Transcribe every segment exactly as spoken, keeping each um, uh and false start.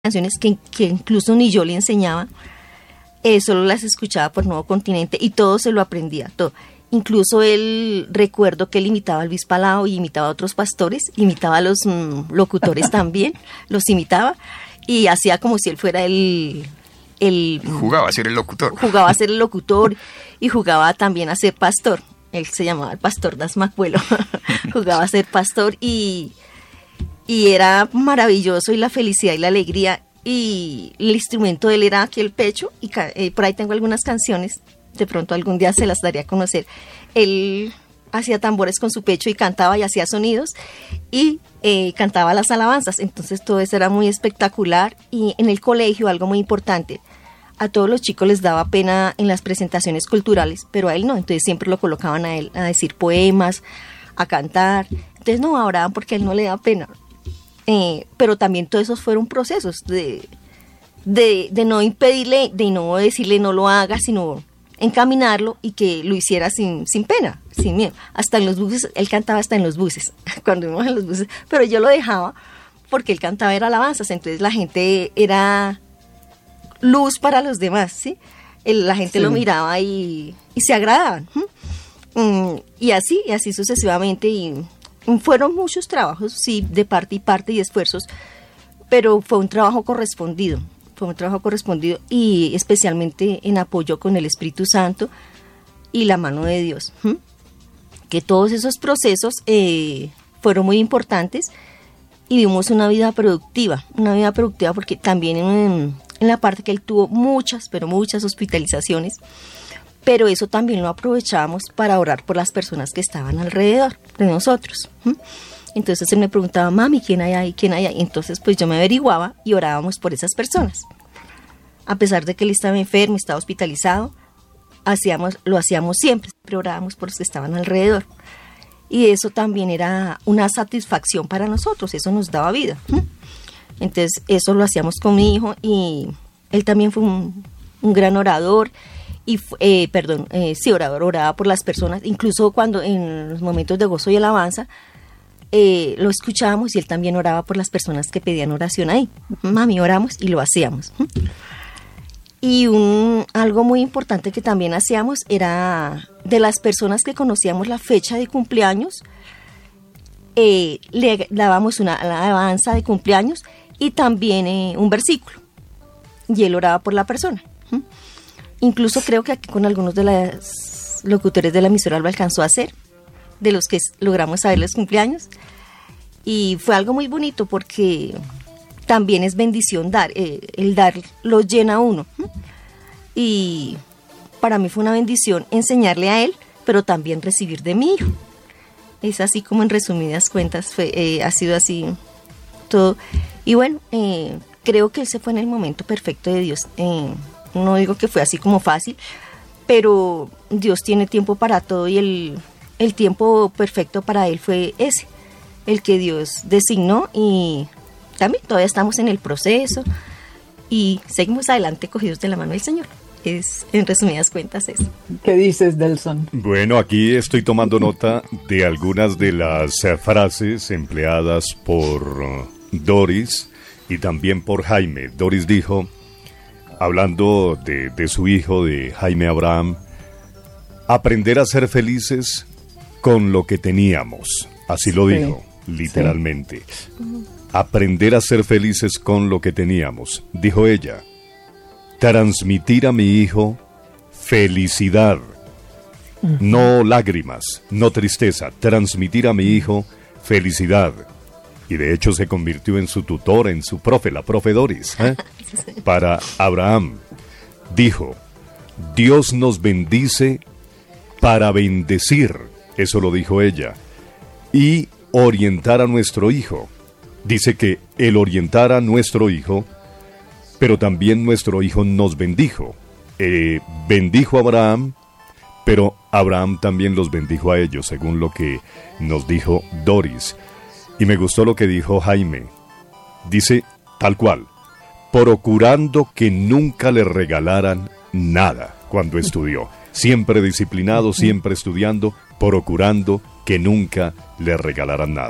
canciones que, que incluso ni yo le enseñaba, eh, solo las escuchaba por Nuevo Continente y todo se lo aprendía, todo. Incluso él, recuerdo que él imitaba a Luis Palao y imitaba a otros pastores, imitaba a los mm, locutores también, los imitaba y hacía como si él fuera el... el jugaba a ser el locutor. Jugaba a ser el locutor y jugaba también a ser pastor. Él se llamaba el pastor Das Macuelo. Jugaba a ser pastor y, y era maravilloso, y la felicidad y la alegría. Y el instrumento de él era aquí el pecho, y eh, por ahí tengo algunas canciones, de pronto algún día se las daría a conocer. Él hacía tambores con su pecho y cantaba y hacía sonidos y eh, cantaba las alabanzas. Entonces todo eso era muy espectacular. Y en el colegio, algo muy importante, a todos los chicos les daba pena en las presentaciones culturales, pero a él no, entonces siempre lo colocaban a él a decir poemas, a cantar. Entonces no Abraham, porque a él no le da pena. Eh, pero también todos esos fueron procesos de, de, de no impedirle, de no decirle no lo haga, sino encaminarlo y que lo hiciera sin, sin pena, sin miedo. Hasta en los buses, él cantaba hasta en los buses, cuando íbamos en los buses, pero yo lo dejaba porque él cantaba era alabanzas, entonces la gente era luz para los demás, ¿sí? El, la gente sí lo miraba y, y se agradaban. ¿Mm? Y así, y así sucesivamente, y fueron muchos trabajos, sí, de parte y parte y esfuerzos, pero fue un trabajo correspondido, fue un trabajo correspondido y especialmente en apoyo con el Espíritu Santo y la mano de Dios. ¿Mm? Que todos esos procesos eh, fueron muy importantes y vivimos una vida productiva, una vida productiva porque también en, en la parte que él tuvo muchas, pero muchas hospitalizaciones, pero eso también lo aprovechábamos para orar por las personas que estaban alrededor de nosotros. ¿Mm? Entonces él me preguntaba, mami, ¿quién hay ahí? ¿Quién hay ahí? Entonces pues yo me averiguaba y orábamos por esas personas. A pesar de que él estaba enfermo, estaba hospitalizado, hacíamos, lo hacíamos siempre, siempre orábamos por los que estaban alrededor. Y eso también era una satisfacción para nosotros, eso nos daba vida. ¿Mm? Entonces eso lo hacíamos con mi hijo y él también fue un, un gran orador. Y eh, perdón, eh, sí, orador, oraba por las personas, incluso cuando en los momentos de gozo y alabanza eh, lo escuchábamos y él también oraba por las personas que pedían oración ahí. Mami, oramos y lo hacíamos. Y un, algo muy importante que también hacíamos era de las personas que conocíamos la fecha de cumpleaños, eh, le dábamos una alabanza de cumpleaños y también eh, un versículo y él oraba por la persona. Incluso creo que aquí con algunos de los locutores de la emisora lo alcanzó a hacer, de los que logramos saber los cumpleaños. Y fue algo muy bonito porque también es bendición dar, eh, el dar lo llena a uno. Y para mí fue una bendición enseñarle a él, pero también recibir de mi hijo. Es así como en resumidas cuentas fue, eh, ha sido así todo. Y bueno, eh, creo que ese fue en el momento perfecto de Dios. Eh, No digo que fue así como fácil, pero Dios tiene tiempo para todo y el, el tiempo perfecto para él fue ese, el que Dios designó y también todavía estamos en el proceso y seguimos adelante cogidos de la mano del Señor. Es, en resumidas cuentas, eso. ¿Qué dices, Delson? Bueno, aquí estoy tomando nota de algunas de las uh, frases empleadas por uh, Doris y también por Jaime. Doris dijo, hablando de, de su hijo, de Jaime Abraham, aprender a ser felices con lo que teníamos. Así lo sí, dijo, literalmente. Sí. Aprender a ser felices con lo que teníamos. Dijo ella, transmitir a mi hijo felicidad, uh-huh. no lágrimas, no tristeza. Transmitir a mi hijo felicidad. Y de hecho se convirtió en su tutor, en su profe, la profe Doris, ¿eh? Para Abraham. Dijo, Dios nos bendice para bendecir, eso lo dijo ella, y orientar a nuestro hijo. Dice que el orientar a nuestro hijo, pero también nuestro hijo nos bendijo. Eh, bendijo a Abraham, pero Abraham también los bendijo a ellos, según lo que nos dijo Doris. Y me gustó lo que dijo Jaime. Dice, tal cual, procurando que nunca le regalaran nada cuando estudió. Siempre disciplinado, siempre estudiando, procurando que nunca le regalaran nada.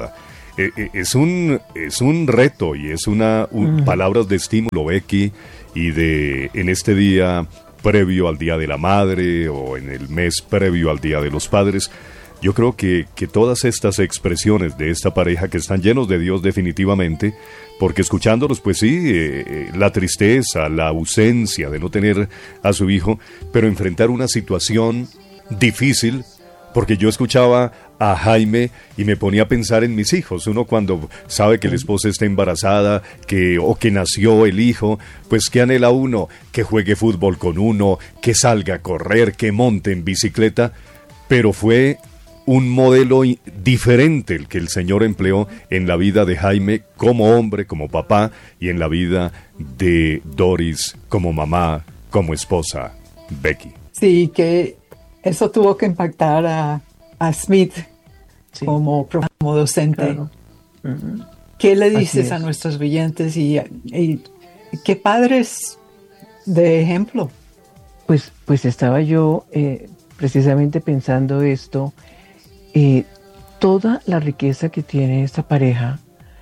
eh, eh, es un es un reto y es una un, mm. palabras de estímulo, Becky, y de en este día previo al Día de la Madre o en el mes previo al Día de los Padres. Yo creo que, que todas estas expresiones de esta pareja que están llenos de Dios definitivamente, porque escuchándolos, pues sí, eh, la tristeza, la ausencia de no tener a su hijo, pero enfrentar una situación difícil, porque yo escuchaba a Jaime y me ponía a pensar en mis hijos. Uno cuando sabe que la esposa está embarazada, que o que nació el hijo, pues que anhela uno, que juegue fútbol con uno, que salga a correr, que monte en bicicleta, pero fue un modelo diferente el que el Señor empleó en la vida de Jaime como hombre, como papá, y en la vida de Doris como mamá, como esposa, Becky. Sí, que eso tuvo que impactar a, a Smith sí. como, como docente. Claro. Uh-huh. ¿Qué le dices a nuestros oyentes y, y qué padres de ejemplo? Pues, pues estaba yo eh, precisamente pensando esto. Eh, toda la riqueza que tiene esta pareja,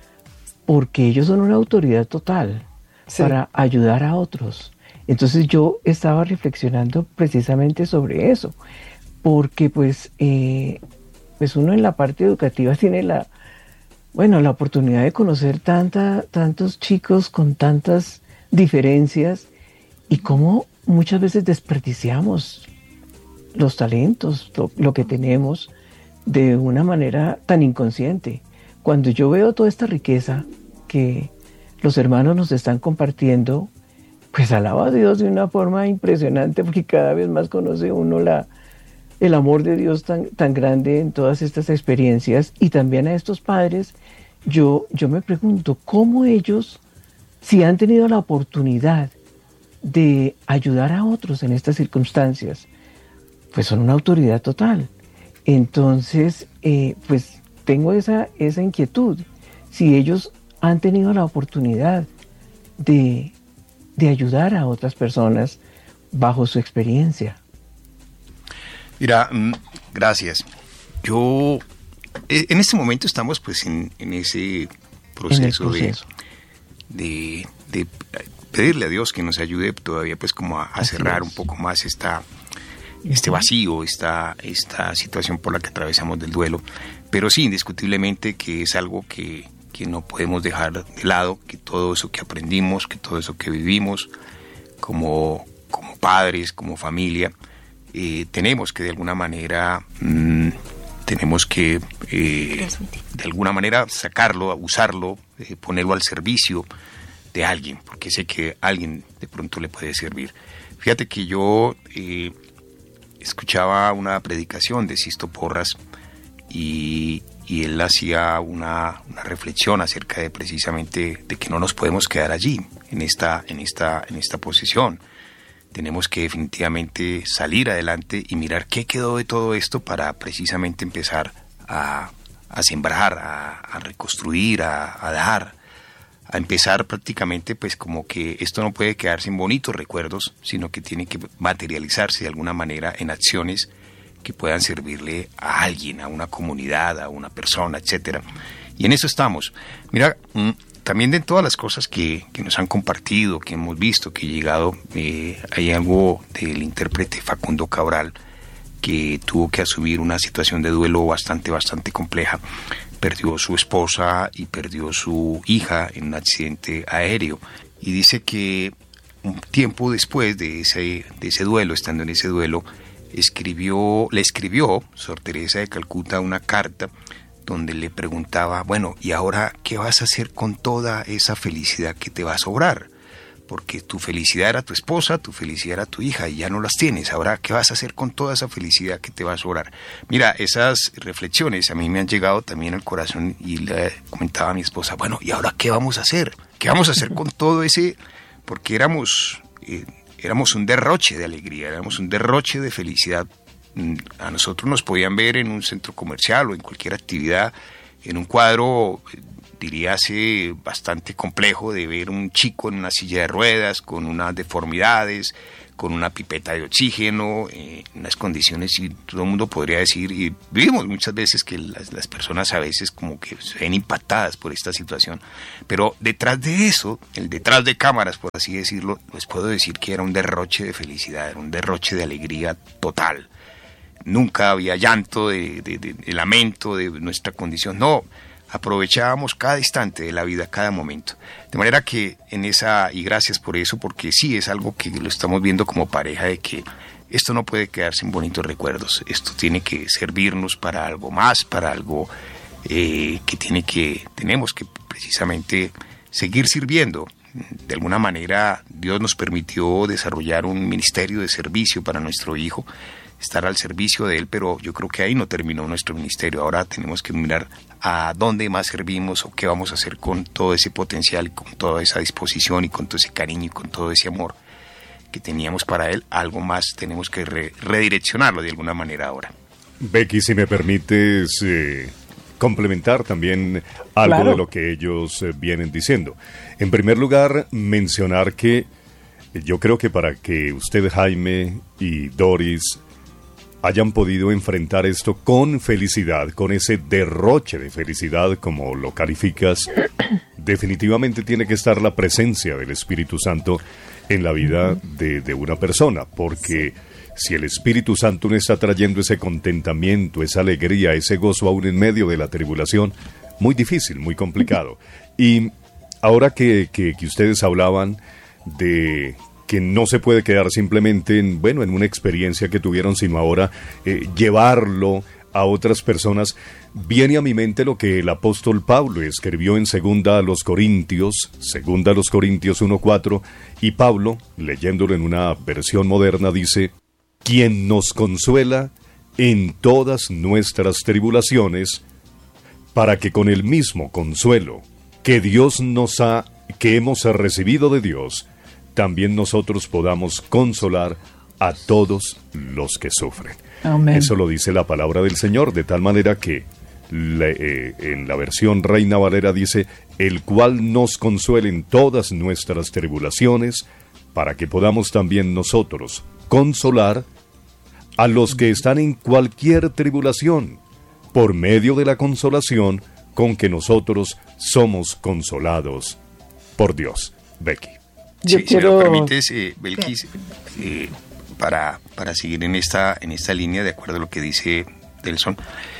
porque ellos son una autoridad total sí. para ayudar a otros. Entonces yo estaba reflexionando precisamente sobre eso, porque pues, eh, pues uno en la parte educativa tiene la, bueno, la oportunidad de conocer tanta, tantos chicos con tantas diferencias y cómo muchas veces desperdiciamos los talentos, lo, lo que tenemos, de una manera tan inconsciente. Cuando yo veo toda esta riqueza que los hermanos nos están compartiendo, pues alabo a Dios de una forma impresionante, porque cada vez más conoce uno la, el amor de Dios tan, tan grande en todas estas experiencias. Y también a estos padres, yo, yo me pregunto, ¿cómo ellos, si han tenido la oportunidad de ayudar a otros en estas circunstancias, pues son una autoridad total? Entonces, eh, pues tengo esa, esa inquietud. Si ellos han tenido la oportunidad de, de ayudar a otras personas bajo su experiencia. Mira, gracias. Yo, en este momento estamos pues en, en ese proceso, en el proceso. De, de, de pedirle a Dios que nos ayude todavía pues como a, a cerrar un poco más esta... este vacío, esta, esta situación por la que atravesamos del duelo, pero sí, indiscutiblemente que es algo que, que no podemos dejar de lado, que todo eso que aprendimos, que todo eso que vivimos como, como padres, como familia, eh, tenemos que de alguna manera, mmm, tenemos que eh, de alguna manera sacarlo, usarlo, eh, ponerlo al servicio de alguien, porque sé que a alguien de pronto le puede servir. Fíjate que yo... Eh, escuchaba una predicación de Sisto Porras y, y él hacía una, una reflexión acerca de precisamente de que no nos podemos quedar allí, en esta, en esta, en esta posición. Tenemos que definitivamente salir adelante y mirar qué quedó de todo esto para precisamente empezar a, a sembrar, a, a reconstruir, a, a dar, a empezar prácticamente pues como que esto no puede quedarse en bonitos recuerdos, sino que tiene que materializarse de alguna manera en acciones que puedan servirle a alguien, a una comunidad, a una persona, etcétera. Y en eso estamos. Mira, también de todas las cosas que, que nos han compartido, que hemos visto, que he llegado, eh, hay algo del intérprete Facundo Cabral, que tuvo que asumir una situación de duelo bastante, bastante compleja. Perdió su esposa y perdió su hija en un accidente aéreo. Y dice que un tiempo después de ese, de ese duelo, estando en ese duelo, escribió, le escribió Sor Teresa de Calcuta una carta donde le preguntaba, bueno, ¿y ahora qué vas a hacer con toda esa felicidad que te va a sobrar? Porque tu felicidad era tu esposa, tu felicidad era tu hija y ya no las tienes. Ahora, ¿qué vas a hacer con toda esa felicidad que te va a sobrar? Mira, esas reflexiones a mí me han llegado también al corazón y le comentaba a mi esposa, bueno, ¿y ahora qué vamos a hacer? ¿Qué vamos a hacer con todo ese? Porque éramos, eh, éramos un derroche de alegría, éramos un derroche de felicidad. A nosotros nos podían ver en un centro comercial o en cualquier actividad, en un cuadro diríase, bastante complejo de ver un chico en una silla de ruedas, con unas deformidades, con una pipeta de oxígeno, eh, en unas condiciones, y todo el mundo podría decir, y vivimos muchas veces que las, las personas a veces como que se ven impactadas por esta situación, pero detrás de eso, el detrás de cámaras, por así decirlo, les puedo decir que era un derroche de felicidad, era un derroche de alegría total. Nunca había llanto de, de, de, de lamento de nuestra condición, no, aprovechábamos cada instante de la vida, cada momento. De manera que en esa, y gracias por eso, porque sí es algo que lo estamos viendo como pareja, de que esto no puede quedarse en bonitos recuerdos, esto tiene que servirnos para algo más, para algo eh, que tiene que, tenemos que precisamente seguir sirviendo. De alguna manera Dios nos permitió desarrollar un ministerio de servicio para nuestro hijo, estar al servicio de él, pero yo creo que ahí no terminó nuestro ministerio. Ahora tenemos que mirar a dónde más servimos o qué vamos a hacer con todo ese potencial, con toda esa disposición y con todo ese cariño y con todo ese amor que teníamos para él. Algo más tenemos que re- redireccionarlo de alguna manera ahora. Becky, si me permites eh, complementar también algo claro. de lo que ellos eh, vienen diciendo. En primer lugar, mencionar que yo creo que para que usted, Jaime, y Doris hayan podido enfrentar esto con felicidad, con ese derroche de felicidad, como lo calificas, definitivamente tiene que estar la presencia del Espíritu Santo en la vida de, de una persona, porque si el Espíritu Santo no está trayendo ese contentamiento, esa alegría, ese gozo aún en medio de la tribulación, muy difícil, muy complicado. Y ahora que, que, que ustedes hablaban de que no se puede quedar simplemente en, bueno, en una experiencia que tuvieron, sino ahora eh, llevarlo a otras personas, viene a mi mente lo que el apóstol Pablo escribió en Segunda a los Corintios, Segunda a los Corintios uno cuatro, y Pablo, leyéndolo en una versión moderna, dice: quien nos consuela en todas nuestras tribulaciones, para que con el mismo consuelo que Dios nos ha, que hemos recibido de Dios, también nosotros podamos consolar a todos los que sufren. Amén. Eso lo dice la palabra del Señor, de tal manera que le, eh, en la versión Reina Valera dice: el cual nos consuela en todas nuestras tribulaciones, para que podamos también nosotros consolar a los que están en cualquier tribulación, por medio de la consolación con que nosotros somos consolados por Dios. Becky. Sí, si quiero... me lo permites, eh, Belkis, eh, para, para seguir en esta, en esta línea, de acuerdo a lo que dice Delson,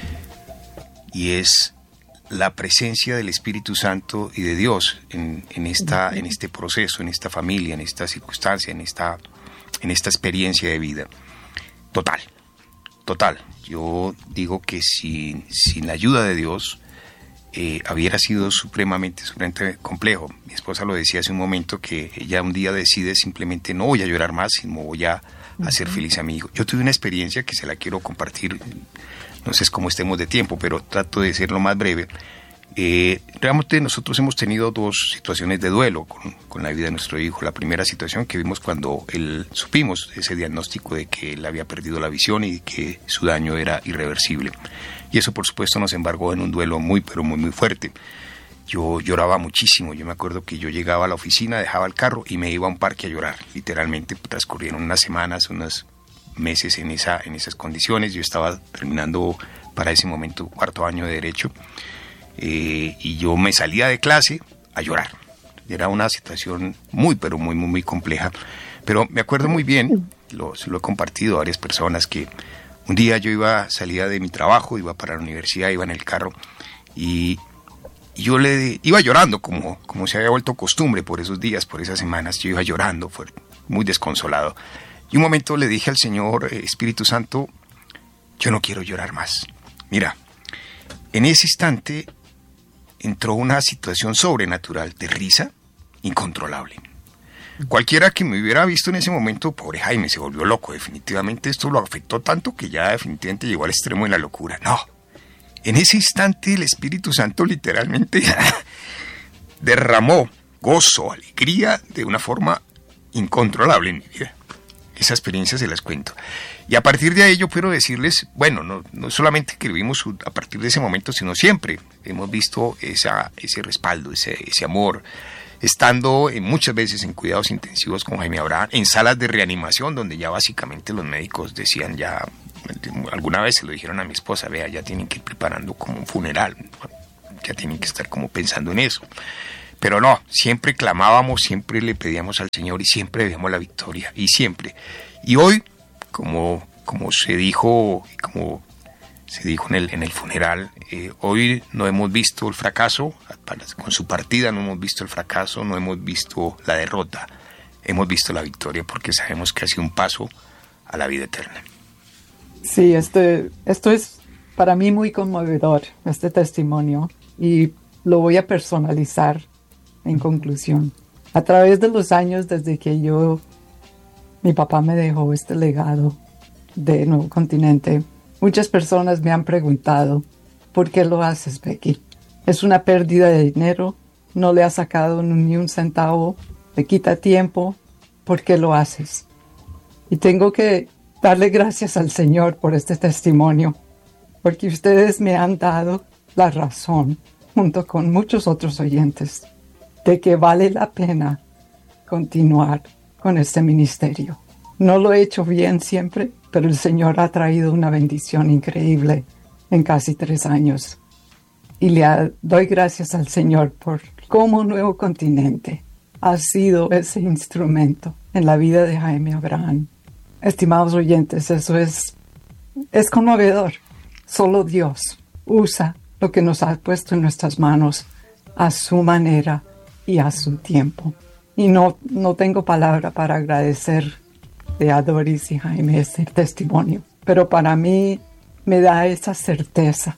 y es la presencia del Espíritu Santo y de Dios en, en, esta, en este proceso, en esta familia, en esta circunstancia, en esta, en esta experiencia de vida. Total, total. Yo digo que sin, sin la ayuda de Dios, Eh, hubiera sido supremamente, supremamente complejo. Mi esposa lo decía hace un momento, que ella un día decide simplemente: no voy a llorar más, sino voy a hacer feliz a mi hijo. Yo tuve una experiencia que se la quiero compartir, no sé cómo estemos de tiempo, pero trato de ser lo más breve. Eh, realmente nosotros hemos tenido dos situaciones de duelo con, con la vida de nuestro hijo. La primera situación que vimos cuando él, supimos ese diagnóstico de que él había perdido la visión y que su daño era irreversible. Y eso, por supuesto, nos embargó en un duelo muy, pero muy, muy fuerte. Yo lloraba muchísimo. Yo me acuerdo que yo llegaba a la oficina, dejaba el carro y me iba a un parque a llorar. Literalmente transcurrieron unas semanas, unos meses en, esa, en esas condiciones. Yo estaba terminando para ese momento cuarto año de Derecho. Eh, y yo me salía de clase a llorar. Era una situación muy, pero muy, muy, muy compleja. Pero me acuerdo muy bien, lo, lo he compartido a varias personas, que un día yo iba, salía de mi trabajo, iba para la universidad, iba en el carro, y yo le iba llorando, como, como se había vuelto costumbre por esos días, por esas semanas. Yo iba llorando, fue muy desconsolado. Y un momento le dije al Señor: Espíritu Santo, yo no quiero llorar más. Mira, en ese instante entró una situación sobrenatural de risa incontrolable. Cualquiera que me hubiera visto en ese momento, pobre Jaime, se volvió loco. Definitivamente esto lo afectó tanto que ya definitivamente llegó al extremo de la locura. No, en ese instante el Espíritu Santo literalmente derramó gozo, alegría de una forma incontrolable en mi vida. esa experiencia se las cuento. Y a partir de ahí yo quiero decirles, bueno, no, no solamente que vivimos a partir de ese momento, sino siempre hemos visto esa, ese respaldo, ese, ese amor, estando en, muchas veces en cuidados intensivos con Jaime Abraham, en salas de reanimación, donde ya básicamente los médicos decían ya, alguna vez se lo dijeron a mi esposa, vea, ya tienen que ir preparando como un funeral, ya tienen que estar como pensando en eso. Pero no, siempre clamábamos, siempre le pedíamos al Señor y siempre veíamos la victoria, y siempre. Y hoy, como, como se dijo, como se dijo en el, en el funeral, eh, hoy no hemos visto el fracaso, con su partida no hemos visto el fracaso, no hemos visto la derrota, hemos visto la victoria, porque sabemos que ha sido un paso a la vida eterna. Sí, este, esto es para mí muy conmovedor, este testimonio, y lo voy a personalizar en conclusión. A través de los años, desde que yo, mi papá me dejó este legado de Nuevo Continente, muchas personas me han preguntado, ¿por qué lo haces, Becky? Es una pérdida de dinero, no le has sacado ni un centavo, te quita tiempo, ¿por qué lo haces? Y tengo que darle gracias al Señor por este testimonio, porque ustedes me han dado la razón, junto con muchos otros oyentes, de que vale la pena continuar con este ministerio. No lo he hecho bien siempre, pero el Señor ha traído una bendición increíble en casi tres años. Y le a, doy gracias al Señor por cómo Nuevo Continente ha sido ese instrumento en la vida de Jaime Abraham. Estimados oyentes, eso es, es conmovedor. Solo Dios usa lo que nos ha puesto en nuestras manos a su manera y a su tiempo. Y no, no tengo palabra para agradecer a Doris y Jaime este testimonio, pero para mí me da esa certeza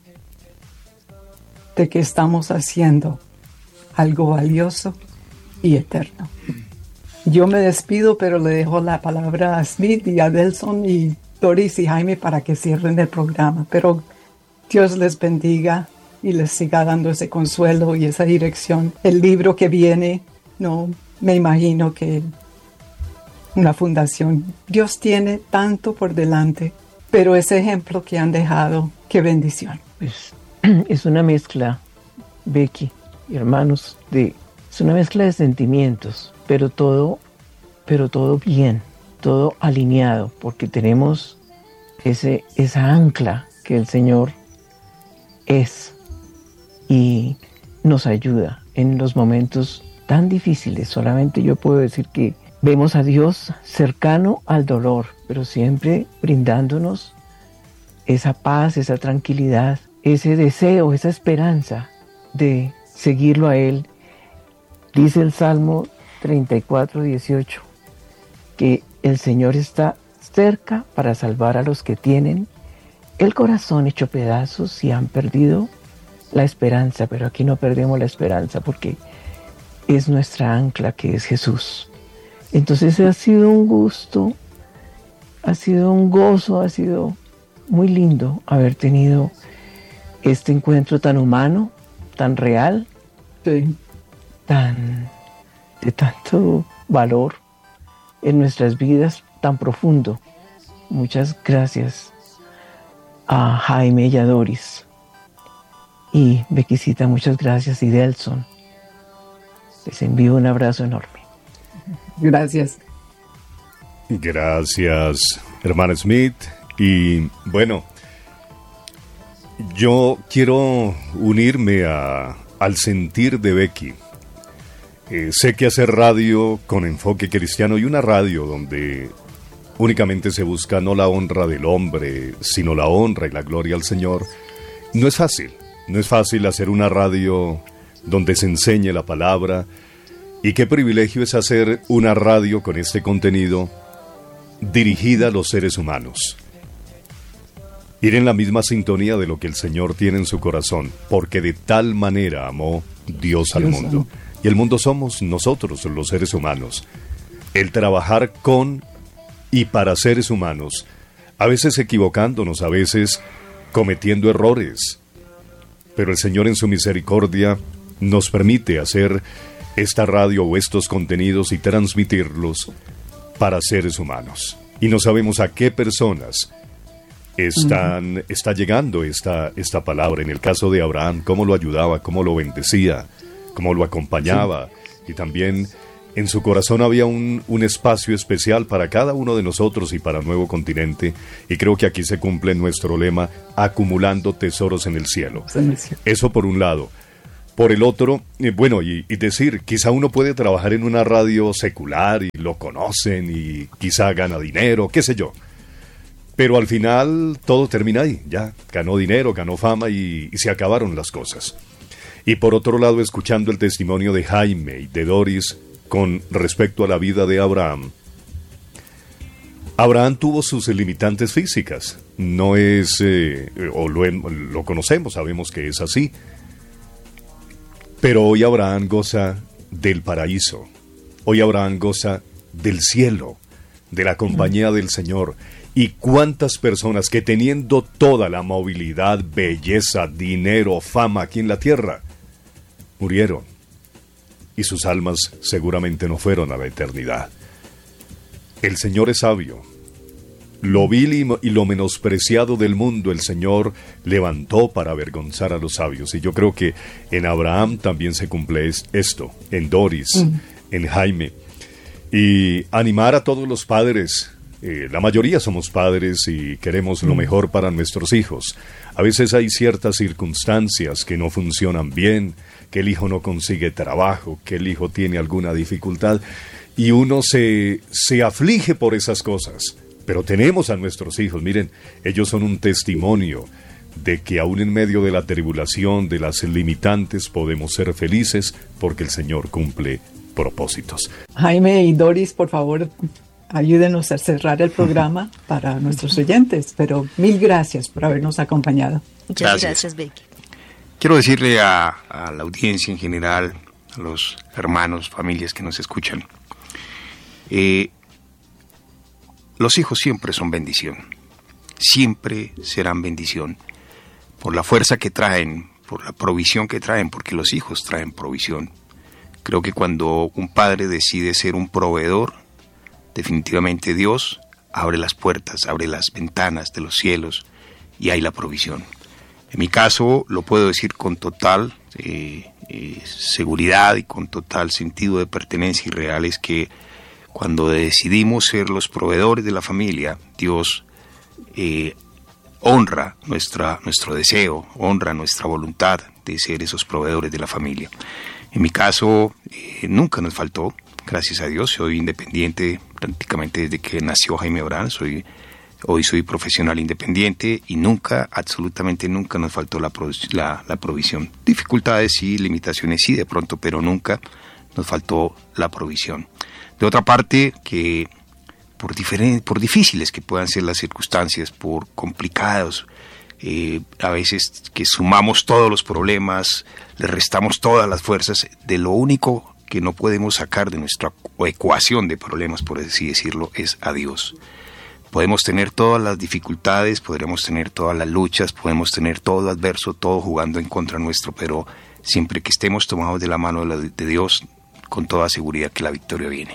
de que estamos haciendo algo valioso y eterno. Yo me despido, pero le dejo la palabra a Smith y a Delson y Doris y Jaime para que cierren el programa, pero Dios les bendiga y les siga dando ese consuelo y esa dirección. El libro que viene, no me imagino que una fundación. Dios tiene tanto por delante, pero ese ejemplo que han dejado, qué bendición. Pues es una mezcla, Becky y hermanos, de, es una mezcla de sentimientos, pero todo, pero todo bien, todo alineado, porque tenemos ese, esa ancla que el Señor es y nos ayuda en los momentos tan difíciles. Solamente yo puedo decir que vemos a Dios cercano al dolor, pero siempre brindándonos esa paz, esa tranquilidad, ese deseo, esa esperanza de seguirlo a Él. Dice el Salmo treinta y cuatro, dieciocho, que el Señor está cerca para salvar a los que tienen el corazón hecho pedazos y han perdido la esperanza, pero aquí no perdemos la esperanza porque es nuestra ancla, que es Jesús. Entonces ha sido un gusto, ha sido un gozo, ha sido muy lindo haber tenido este encuentro tan humano, tan real, sí, tan de tanto valor en nuestras vidas, tan profundo. Muchas gracias a Jaime y a Doris. Y Bequisita, muchas gracias, y Delson. Les envío un abrazo enorme. Gracias. Gracias, hermana Smith. Y bueno, yo quiero unirme a, al sentir de Becky. Eh, sé que hacer radio con enfoque cristiano y una radio donde únicamente se busca no la honra del hombre, sino la honra y la gloria al Señor, no es fácil. No es fácil hacer una radio donde se enseñe la palabra. Y qué privilegio es hacer una radio con este contenido dirigida a los seres humanos. Ir en la misma sintonía de lo que el Señor tiene en su corazón, porque de tal manera amó Dios al Dios mundo. amó. Y el mundo somos nosotros, los seres humanos. El trabajar con y para seres humanos, a veces equivocándonos, a veces cometiendo errores. Pero el Señor en su misericordia nos permite hacer esta radio o estos contenidos y transmitirlos para seres humanos. y no sabemos a qué personas están, uh-huh. está llegando esta, esta palabra. En el caso de Abraham, cómo lo ayudaba, cómo lo bendecía, cómo lo acompañaba, sí. Y también en su corazón había un, un espacio especial para cada uno de nosotros y para Nuevo Continente, y creo que aquí se cumple nuestro lema, acumulando tesoros en el cielo. Eso por un lado. Por el otro, eh, bueno, y, y decir, quizá uno puede trabajar en una radio secular y lo conocen y quizá gana dinero, qué sé yo. Pero al final todo termina ahí, ya, ganó dinero, ganó fama y, y se acabaron las cosas. Y por otro lado, escuchando el testimonio de Jaime y de Doris con respecto a la vida de Abraham, Abraham tuvo sus limitantes físicas, no es, eh, o lo, lo conocemos, sabemos que es así, pero hoy Abraham goza del paraíso, hoy Abraham goza del cielo, de la compañía del Señor. Y cuántas personas que teniendo toda la movilidad, belleza, dinero, fama aquí en la tierra, murieron. Y sus almas seguramente no fueron a la eternidad. El Señor es sabio. Lo vil y, y lo menospreciado del mundo el Señor levantó para avergonzar a los sabios. Y yo creo que en Abraham también se cumple esto, en Doris, mm. en Jaime. Y animar a todos los padres. Eh, la mayoría somos padres y queremos lo mejor para nuestros hijos. A veces hay ciertas circunstancias que no funcionan bien, que el hijo no consigue trabajo, que el hijo tiene alguna dificultad, y uno se, se aflige por esas cosas. Pero tenemos a nuestros hijos, miren, ellos son un testimonio de que aún en medio de la tribulación, de las limitantes, podemos ser felices porque el Señor cumple propósitos. Jaime y Doris, por favor, ayúdenos a cerrar el programa para nuestros oyentes, pero mil gracias por habernos acompañado. Muchas gracias, gracias Becky. Quiero decirle a, a la audiencia en general, a los hermanos, familias que nos escuchan, eh, los hijos siempre son bendición, siempre serán bendición, por la fuerza que traen, por la provisión que traen, porque los hijos traen provisión. Creo que cuando un padre decide ser un proveedor, definitivamente Dios abre las puertas, abre las ventanas de los cielos y hay la provisión. En mi caso lo puedo decir con total eh, eh, seguridad y con total sentido de pertenencia y real, es que cuando decidimos ser los proveedores de la familia, Dios eh, honra nuestra, nuestro deseo, honra nuestra voluntad de ser esos proveedores de la familia. En mi caso eh, nunca nos faltó. Gracias a Dios, soy independiente prácticamente desde que nació Jaime Abraham. Soy, hoy soy profesional independiente y nunca, absolutamente nunca nos faltó la, la, la provisión. Dificultades sí, limitaciones sí de pronto, pero nunca nos faltó la provisión. De otra parte, que por, diferentes, por difíciles que puedan ser las circunstancias, por complicados, eh, a veces que sumamos todos los problemas, le restamos todas las fuerzas, de lo único que no podemos sacar de nuestra ecuación de problemas, por así decirlo, es a Dios. Podemos tener todas las dificultades, podremos tener todas las luchas, podemos tener todo lo adverso, todo jugando en contra nuestro, pero siempre que estemos tomados de la mano de, la, de Dios, con toda seguridad que la victoria viene.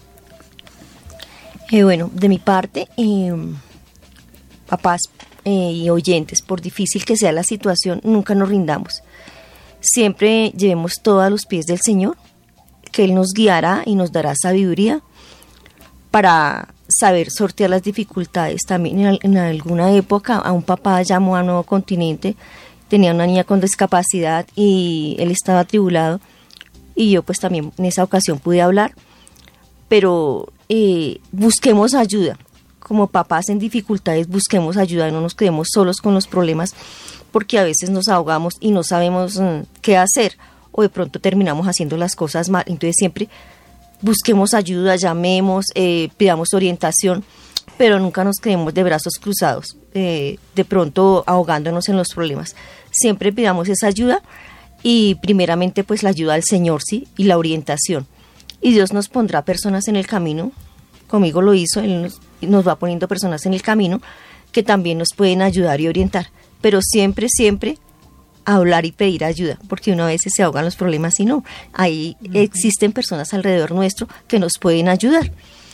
Eh, bueno, de mi parte, eh, papás eh, y oyentes, por difícil que sea la situación, nunca nos rindamos. Siempre llevemos todo a los pies del Señor, que Él nos guiará y nos dará sabiduría para saber sortear las dificultades. También en, en alguna época a un papá llamó a Nuevo Continente, tenía una niña con discapacidad y él estaba atribulado, y yo pues también en esa ocasión pude hablar, pero eh, busquemos ayuda. Como papás en dificultades, busquemos ayuda, no nos quedemos solos con los problemas, porque a veces nos ahogamos y no sabemos mm, qué hacer, o de pronto terminamos haciendo las cosas mal. Entonces siempre busquemos ayuda, llamemos, eh, pidamos orientación, pero nunca nos quedemos de brazos cruzados, eh, de pronto ahogándonos en los problemas. Siempre pidamos esa ayuda y primeramente pues la ayuda del Señor, sí, y la orientación. Y Dios nos pondrá personas en el camino, conmigo lo hizo, Él nos, nos va poniendo personas en el camino que también nos pueden ayudar y orientar, pero siempre, siempre hablar y pedir ayuda, porque uno a veces se ahogan los problemas y no, ahí existen personas alrededor nuestro que nos pueden ayudar.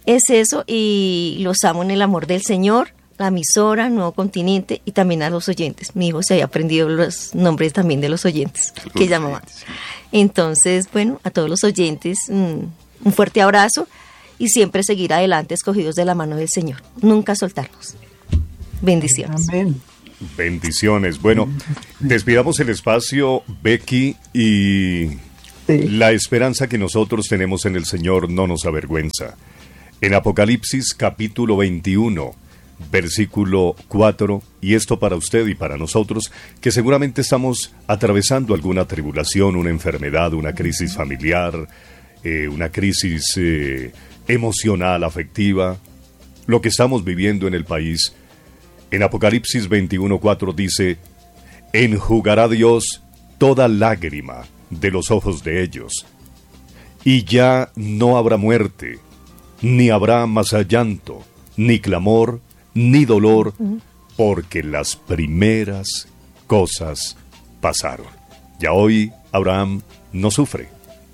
es eso, y los amo en el amor del Señor, la emisora, Nuevo Continente, y también a los oyentes. Mi hijo se había aprendido los nombres también de los oyentes que llamaban. Entonces, bueno, a todos los oyentes, un, un fuerte abrazo y siempre seguir adelante, escogidos de la mano del Señor. Nunca soltarnos. Bendiciones. Amén. Bendiciones. Bueno, despidamos el espacio, Becky, y sí. La esperanza que nosotros tenemos en el Señor no nos avergüenza. En Apocalipsis capítulo veintiuno, versículo cuatro, y esto para usted y para nosotros, que seguramente estamos atravesando alguna tribulación, una enfermedad, una crisis familiar, eh, una crisis eh, emocional, afectiva, lo que estamos viviendo en el país. En Apocalipsis veintiuno cuatro dice: enjugará Dios toda lágrima de los ojos de ellos, y ya no habrá muerte, ni habrá más llanto, ni clamor, ni dolor, porque las primeras cosas pasaron. Ya hoy Abraham no sufre.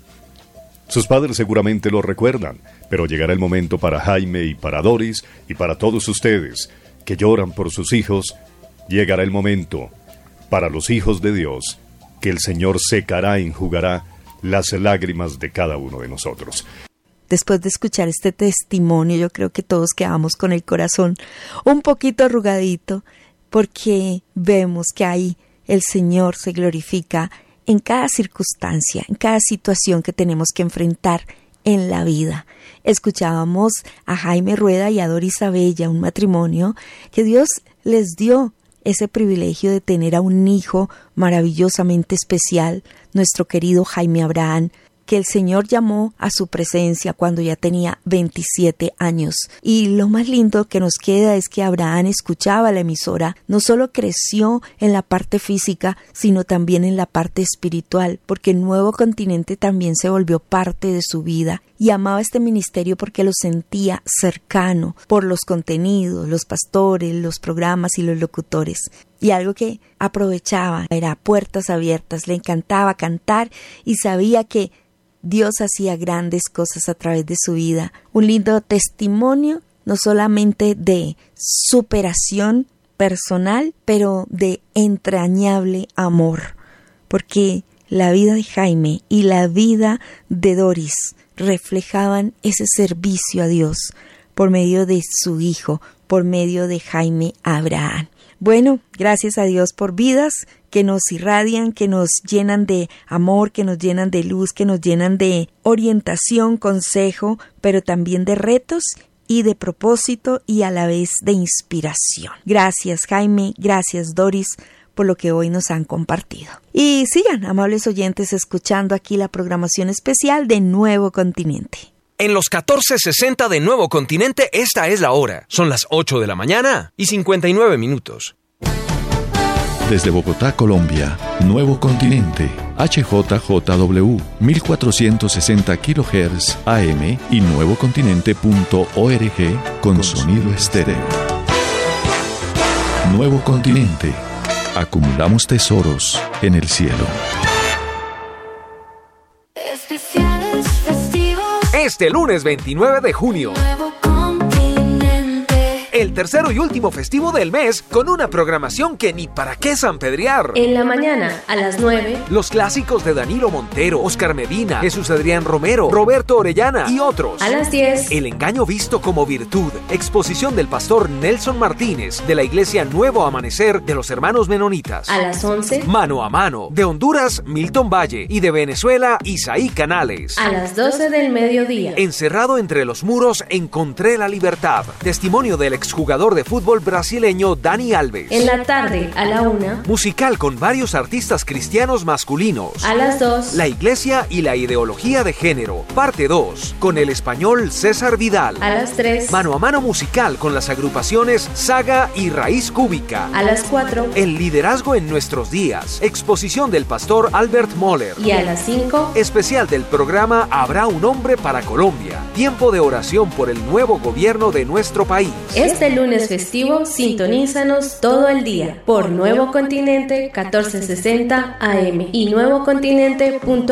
Sus padres seguramente lo recuerdan, pero llegará el momento para Jaime y para Doris y para todos ustedes que lloran por sus hijos. Llegará el momento para los hijos de Dios que el Señor secará e enjugará las lágrimas de cada uno de nosotros. Después de escuchar este testimonio, yo creo que todos quedamos con el corazón un poquito arrugadito, porque vemos que ahí el Señor se glorifica en cada circunstancia, en cada situación que tenemos que enfrentar en la vida. Escuchábamos a Jaime Rueda y a Doris Abella, un matrimonio que Dios les dio ese privilegio de tener a un hijo maravillosamente especial, nuestro querido Jaime Abraham, que el Señor llamó a su presencia cuando ya tenía veintisiete años. Y lo más lindo que nos queda es que Abraham escuchaba la emisora, no solo creció en la parte física, sino también en la parte espiritual, porque Nuevo Continente también se volvió parte de su vida, y amaba este ministerio porque lo sentía cercano por los contenidos, los pastores, los programas y los locutores. Y algo que aprovechaba era puertas abiertas, le encantaba cantar y sabía que Dios hacía grandes cosas a través de su vida. Un lindo testimonio, no solamente de superación personal, pero de entrañable amor. Porque la vida de Jaime y la vida de Doris reflejaban ese servicio a Dios por medio de su hijo, por medio de Jaime Abraham. Bueno, gracias a Dios por vidas que nos irradian, que nos llenan de amor, que nos llenan de luz, que nos llenan de orientación, consejo, pero también de retos y de propósito y a la vez de inspiración. Gracias, Jaime, gracias, Doris, por lo que hoy nos han compartido. Y sigan, amables oyentes, escuchando aquí la programación especial de Nuevo Continente. En los catorce sesenta de Nuevo Continente, esta es la hora. Son las ocho de la mañana y cincuenta y nueve minutos. Desde Bogotá, Colombia, Nuevo Continente, H J J W, mil cuatrocientos sesenta kilohertz A M y nuevocontinente punto org con sonido estéreo. Nuevo Continente. Acumulamos tesoros en el cielo. Especiales festivos. Este lunes veintinueve de junio. Nuevo Continente. El tercero y último festivo del mes con una programación que ni para qué sanpedrear. En la mañana, a las nueve. Los clásicos de Danilo Montero, Oscar Medina, Jesús Adrián Romero, Roberto Orellana y otros. A las diez. El engaño visto como virtud. Exposición del pastor Nelson Martínez de la Iglesia Nuevo Amanecer de los Hermanos Menonitas. A las once. Mano a mano. De Honduras, Milton Valle. Y de Venezuela, Isaí Canales. A las doce del mediodía. Encerrado entre los muros, encontré la libertad. Testimonio del exjugador de fútbol brasileño Dani Alves. En la tarde, a la una. Musical con varios artistas cristianos masculinos. A las dos. La iglesia y la ideología de género. Parte dos. Con el español César Vidal. A las tres. Mano a mano musical con las agrupaciones Saga y Raíz Cúbica. A las cuatro. El liderazgo en nuestros días. Exposición del pastor Albert Moller. Y a las cinco. Especial del programa Habrá un hombre para Colombia. Tiempo de oración por el nuevo gobierno de nuestro país. Este lunes festivo, sintonízanos todo el día por Nuevo Continente catorce sesenta A M y nuevocontinente punto